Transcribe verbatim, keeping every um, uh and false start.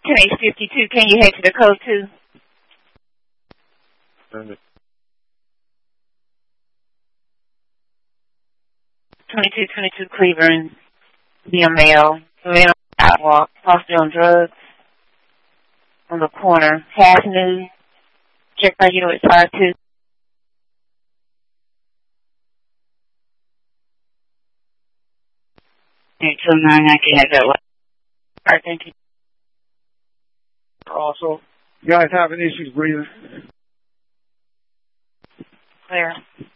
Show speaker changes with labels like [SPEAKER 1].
[SPEAKER 1] ten eight fifty-two, can you head to the code two? twenty-two twenty-two Cleveland, via mail, man on the sidewalk, possibly on drugs, on the corner, half nude, check by you at five two. two nine, I can have that one. All right, thank you.
[SPEAKER 2] Also, you guys having issues breathing?
[SPEAKER 1] Clear.